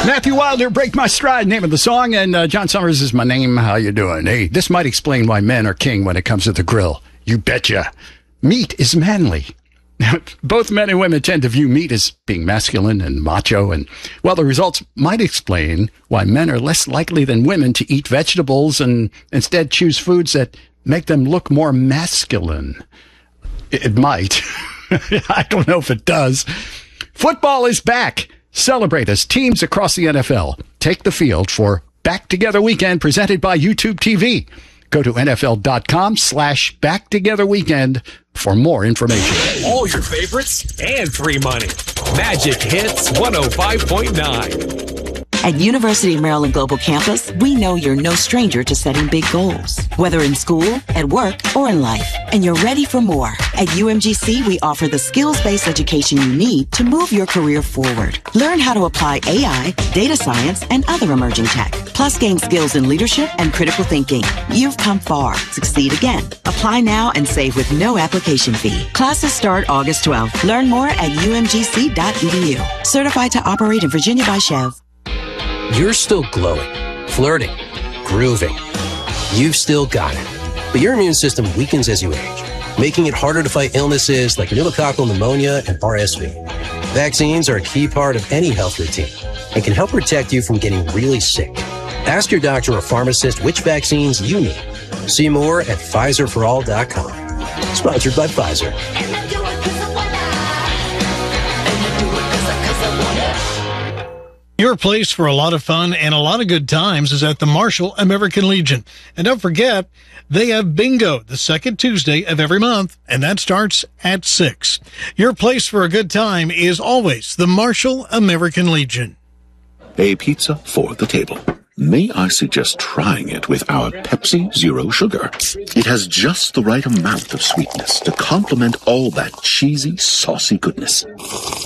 Matthew Wilder, Break My Stride, name of the song, and John Summers is my name. How you doing? Hey, this might explain why men are king when it comes to the grill. You betcha. Meat is manly. Both men and women tend to view meat as being masculine and macho, and, well, the results might explain why men are less likely than women to eat vegetables and instead choose foods that make them look more masculine. It might. I don't know if it does. Football is back. Celebrate as teams across the NFL take the field for Back Together Weekend presented by YouTube TV. Go to NFL.com/Back Together Weekend for more information. All your favorites and free money. Magic Hits 105.9. At University of Maryland Global Campus, we know you're no stranger to setting big goals, whether in school, at work, or in life, and you're ready for more. At UMGC, we offer the skills-based education you need to move your career forward. Learn how to apply AI, data science, and other emerging tech, plus gain skills in leadership and critical thinking. You've come far. Succeed again. Apply now and save with no application fee. Classes start August 12th. Learn more at umgc.edu. Certified to operate in Virginia by Chev. You're still glowing, flirting, grooving. You've still got it. But your immune system weakens as you age, making it harder to fight illnesses like pneumococcal pneumonia and RSV. Vaccines are a key part of any health routine and can help protect you from getting really sick. Ask your doctor or pharmacist which vaccines you need. See more at PfizerForAll.com. Sponsored by Pfizer. Your place for a lot of fun and a lot of good times is at the Marshall American Legion. And don't forget, they have bingo the second Tuesday of every month, and that starts at 6. Your place for a good time is always the Marshall American Legion. A pizza for the table. May I suggest trying it with our Pepsi Zero Sugar? It has just the right amount of sweetness to complement all that cheesy, saucy goodness.